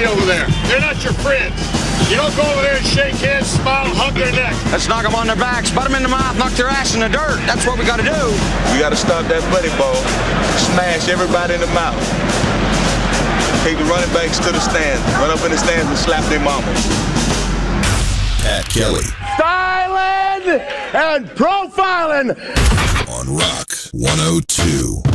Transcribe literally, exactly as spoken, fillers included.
feet over there. They're not your friends. You don't go over there and shake hands, smile, hug their neck. Let's knock them on their backs, butt them in the mouth, knock their ass in the dirt. That's what we got to do. We got to stop that buddy ball. Smash everybody in the mouth. Take the running backs to the stands. Run up in the stands and slap their mama. Pat Kelly. Styling and profiling On Rock one oh two.